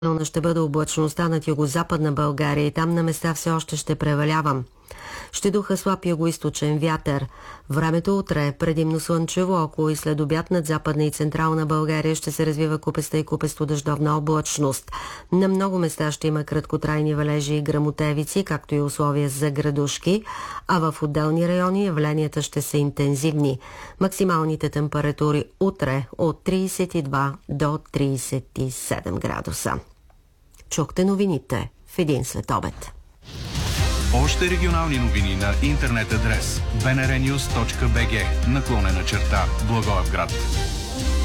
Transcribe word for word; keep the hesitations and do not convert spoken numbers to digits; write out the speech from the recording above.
ще бъде облачността над югозападна България и там на места все още ще превалявам. Ще духа слаб югоизточен вятър. Времето утре предимно слънчево, около и след обяд над западна и централна България ще се развива купеста и купесто дъждовна облачност. На много места ще има краткотрайни валежи и гръмотевици, както и условия за градушки, а в отделни райони явленията ще са интензивни. Максималните температури утре от тридесет и два до тридесет и седем градуса. Чухте новините в един след обед. Още регионални новини на интернет адрес би ен ар нюз точка би джи наклонена черта Благоевград.